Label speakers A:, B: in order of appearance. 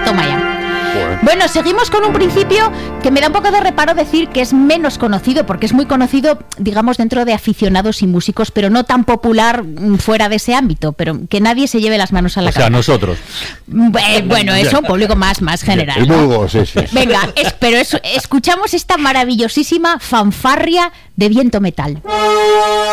A: toma ya. Bueno, seguimos con un principio que me da un poco de reparo decir que es menos conocido, porque es muy conocido, digamos, dentro de aficionados y músicos, pero no tan popular fuera de ese ámbito, pero que nadie se lleve las manos a la cabeza.
B: O sea, nosotros.
A: Bueno, eso, un público más general.
C: El vulgo, sí.
A: Venga, escuchamos esta maravillosísima fanfarria de viento metal.